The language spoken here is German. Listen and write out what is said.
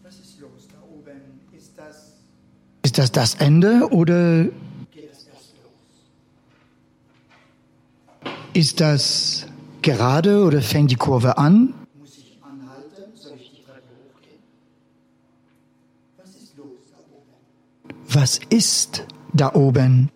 Ist das Ende oder ist das gerade oder fängt die Kurve an? Muss ich anhalten? Soll ich die Treppe hochgehen? Was ist los da oben? Was ist da oben?